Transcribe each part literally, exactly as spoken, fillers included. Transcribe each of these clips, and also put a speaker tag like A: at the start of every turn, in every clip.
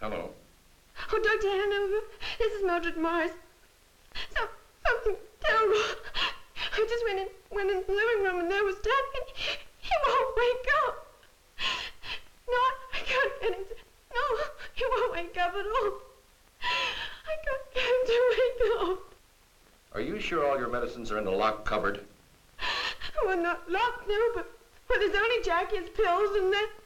A: Hello.
B: Oh, Doctor Hanover, this is Mildred Morris. So, something terrible. I just went in, went in the living room and there was Dad, and he, he won't wake up. No, I can't get him to, no, he won't wake up at all. I can't get him to wake up.
A: Are you sure all your medicines are in the locked cupboard?
B: Well, not locked, no, but well, there's only Jackie's pills and then...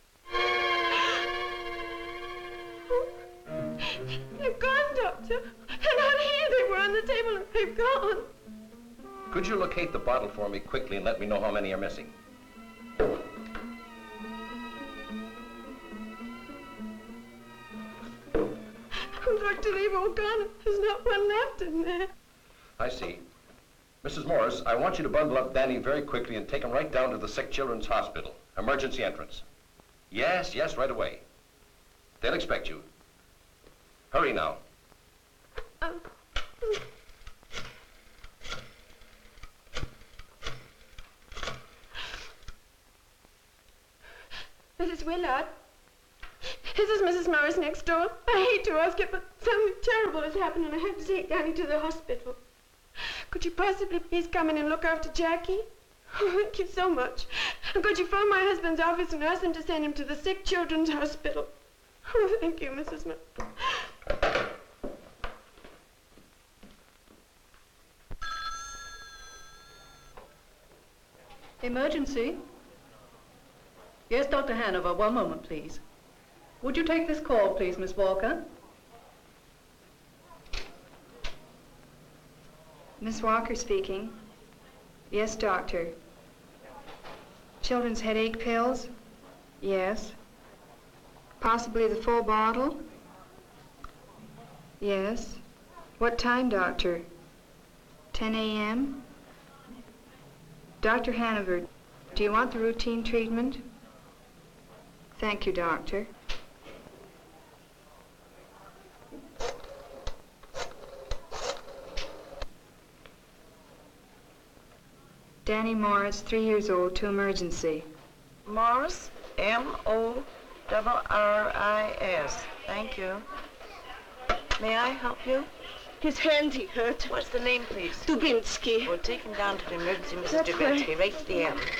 B: Oh, they're gone, Doctor. They're not here. They were on the table and they've gone.
A: Could you locate the bottle for me quickly and let me know how many are missing?
B: Doctor, they've all gone. There's not one left in there.
A: I see. Missus Morris, I want you to bundle up Danny very quickly and take him right down to the Sick Children's Hospital. Emergency entrance. Yes, yes, right away. They'll expect you. Hurry now.
B: Um. Missus Willard, this is Missus Morris next door. I hate to ask it, but something terrible has happened and I have to take Danny to the hospital. Could you possibly please come in and look after Jackie? Oh, thank you so much. And could you phone my husband's office and ask them to send him to the Sick Children's Hospital? Oh, thank you, Missus Morris.
C: Emergency? Yes, Doctor Hanover, one moment, please. Would you take this call, please, Miss Walker?
D: Miss Walker speaking. Yes, doctor. Children's headache pills? Yes. Possibly the full bottle? Yes. What time, doctor? ten a m? Doctor Hanover, do you want the routine treatment? Thank you, doctor. Danny Morris, three years old, to emergency.
E: Morris, M O R R I S. Thank you. May I help you?
B: His hand, he hurt.
E: What's the name, please?
B: Dubinsky.
E: We'll take him down to the emergency, Missus
B: That's
E: Dubinsky, right at the end.